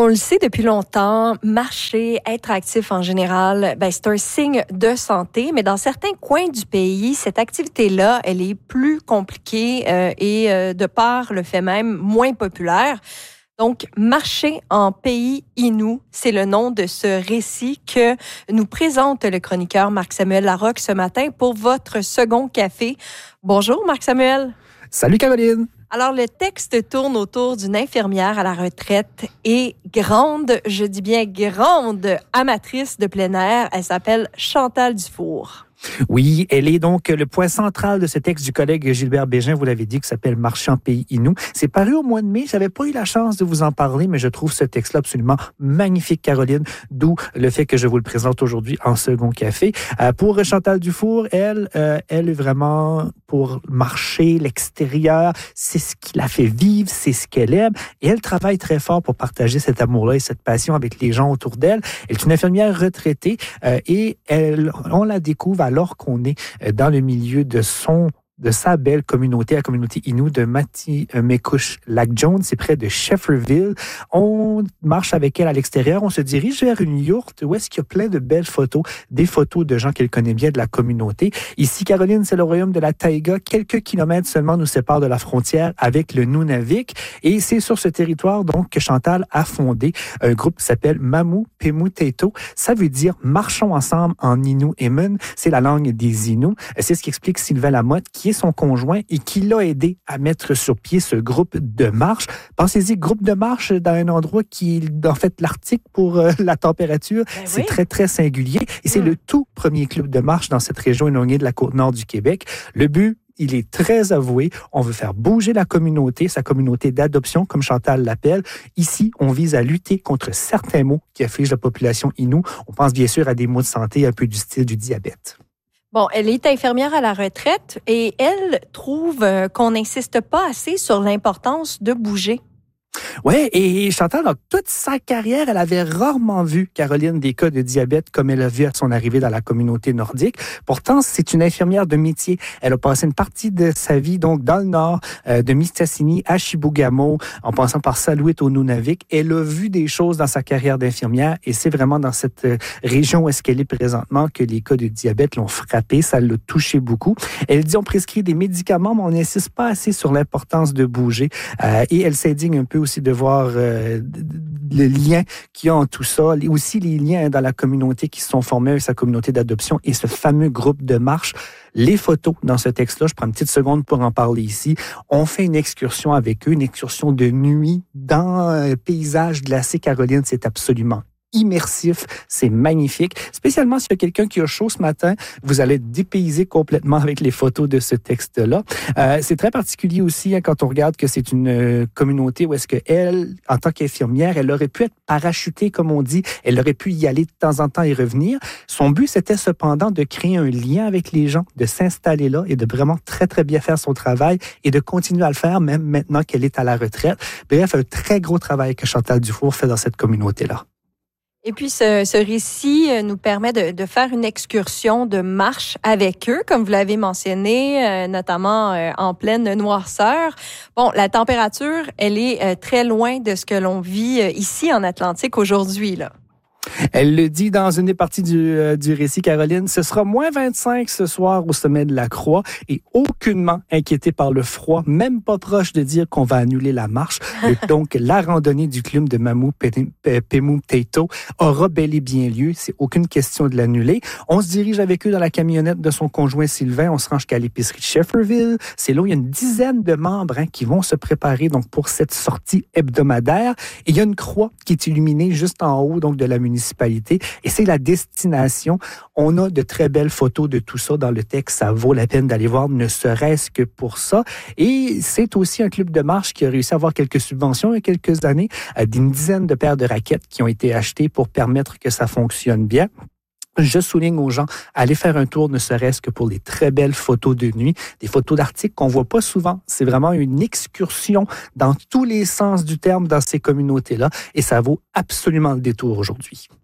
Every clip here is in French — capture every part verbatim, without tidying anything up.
On le sait depuis longtemps, marcher, être actif en général, ben, c'est un signe de santé, mais dans certains coins du pays, cette activité-là, elle est plus compliquée euh, et euh, de par le fait même moins populaire. Donc, marcher en pays Innu, c'est le nom de ce récit que nous présente le chroniqueur Marc-Samuel Larocque ce matin pour votre second café. Bonjour Marc-Samuel. Salut Caroline. Alors, le texte tourne autour d'une infirmière à la retraite et grande, je dis bien grande, amatrice de plein air. Elle s'appelle Chantal Dufour. Oui, elle est donc le point central de ce texte du collègue Gilbert Bégin, vous l'avez dit, qui s'appelle « Marcher en pays Innu ». C'est paru au mois de mai, j'avais pas eu la chance de vous en parler, mais je trouve ce texte-là absolument magnifique, Caroline, d'où le fait que je vous le présente aujourd'hui en second café. Euh, pour Chantal Dufour, elle, euh, elle est vraiment pour marcher, l'extérieur, c'est ce qui la fait vivre, c'est ce qu'elle aime, et elle travaille très fort pour partager cet amour-là et cette passion avec les gens autour d'elle. Elle est une infirmière retraitée euh, et elle, on la découvre à alors qu'on est dans le milieu de son de sa belle communauté, la communauté Innu de Mattimekouche-Lac-Jones, c'est près de Shefferville. On marche avec elle à l'extérieur, on se dirige vers une yourte où est-ce qu'il y a plein de belles photos, des photos de gens qu'elle connaît bien de la communauté. Ici, Caroline, c'est le royaume de la taïga. Quelques kilomètres seulement nous séparent de la frontière avec le Nunavik. Et c'est sur ce territoire, donc, que Chantal a fondé un groupe qui s'appelle Mamu Pemu Teto. Ça veut dire « marchons ensemble » en Innu Emun. C'est la langue des Innu. C'est ce qu'explique Sylvain Lamotte, qui est son conjoint et qui l'a aidé à mettre sur pied ce groupe de marche. Pensez-y, groupe de marche dans un endroit qui est en fait l'Arctique pour euh, la température. Ben c'est oui. très, très singulier. Et c'est mmh. le tout premier club de marche dans cette région éloignée de la Côte-Nord du Québec. Le but, il est très avoué. On veut faire bouger la communauté, sa communauté d'adoption, comme Chantal l'appelle. Ici, on vise à lutter contre certains maux qui affligent la population Innu. On pense bien sûr à des maux de santé un peu du style du diabète. Bon, elle est infirmière à la retraite et elle trouve qu'on n'insiste pas assez sur l'importance de bouger. Oui, et Chantal, dans toute sa carrière, elle avait rarement vu, Caroline, des cas de diabète comme elle a vu à son arrivée dans la communauté nordique. Pourtant, c'est une infirmière de métier. Elle a passé une partie de sa vie donc dans le nord, euh, de Mistassini à Chibougamau, en passant par Salouit au Nunavik. Elle a vu des choses dans sa carrière d'infirmière et c'est vraiment dans cette euh, région où est-ce qu'elle est présentement que les cas de diabète l'ont frappée. Ça l'a touché beaucoup. Elle dit on prescrit des médicaments, mais on n'insiste pas assez sur l'importance de bouger. Euh, et elle s'indigne un peu aussi de voir euh, le lien qu'il y a en tout ça, aussi les liens dans la communauté qui se sont formés avec sa communauté d'adoption et ce fameux groupe de marche. Les photos dans ce texte-là, je prends une petite seconde pour en parler ici. On fait une excursion avec eux, une excursion de nuit dans un paysage glacé, Caroline, c'est absolument immersif, c'est magnifique. Spécialement s'il y a quelqu'un qui a chaud ce matin, vous allez être dépaysé complètement avec les photos de ce texte-là. Euh, c'est très particulier aussi hein, quand on regarde que c'est une euh, communauté où est-ce qu'elle, en tant qu'infirmière, elle aurait pu être parachutée, comme on dit. Elle aurait pu y aller de temps en temps et revenir. Son but, c'était cependant de créer un lien avec les gens, de s'installer là et de vraiment très, très bien faire son travail et de continuer à le faire même maintenant qu'elle est à la retraite. Bref, un très gros travail que Chantal Dufour fait dans cette communauté-là. Et puis, ce, ce récit nous permet de, de faire une excursion de marche avec eux, comme vous l'avez mentionné, euh, notamment euh, en pleine noirceur. Bon, la température, elle est euh, très loin de ce que l'on vit euh, ici en Atlantique aujourd'hui, là. Elle le dit dans une des parties du, euh, du récit, Caroline. Ce sera moins vingt-cinq ce soir au sommet de la Croix et aucunement inquiété par le froid, même pas proche de dire qu'on va annuler la marche. Donc, la randonnée du club de Mamu Pemu Teto aura bel et bien lieu. C'est aucune question de l'annuler. On se dirige avec eux dans la camionnette de son conjoint Sylvain. On se rend jusqu'à l'épicerie de Shefferville. C'est là où il y a une dizaine de membres hein, qui vont se préparer donc pour cette sortie hebdomadaire. Et il y a une croix qui est illuminée juste en haut donc de la municipalité. Et c'est la destination. On a de très belles photos de tout ça dans le texte. Ça vaut la peine d'aller voir, ne serait-ce que pour ça. Et c'est aussi un club de marche qui a réussi à avoir quelques subventions il y a quelques années, d'une dizaine de paires de raquettes qui ont été achetées pour permettre que ça fonctionne bien. Je souligne aux gens, allez faire un tour, ne serait-ce que pour les très belles photos de nuit, des photos d'Arctique qu'on voit pas souvent. C'est vraiment une excursion dans tous les sens du terme dans ces communautés-là et ça vaut absolument le détour aujourd'hui.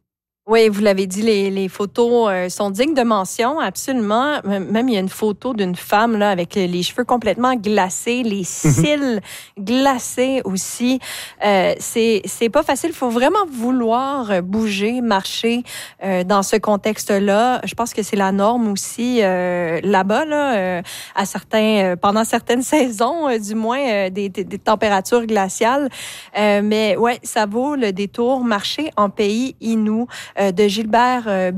Oui, vous l'avez dit, les, les photos euh, sont dignes de mention, absolument. Même, il y a une photo d'une femme là avec les cheveux complètement glacés, les cils glacés aussi. Euh, c'est c'est pas facile. Il faut vraiment vouloir bouger, marcher euh, dans ce contexte-là. Je pense que c'est la norme aussi euh, là-bas, là, euh, à certains, euh, pendant certaines saisons, euh, du moins, euh, des, des, des températures glaciales. Euh, mais ouais, ça vaut le détour. Marcher en pays Innu. Euh, de Gilbert euh,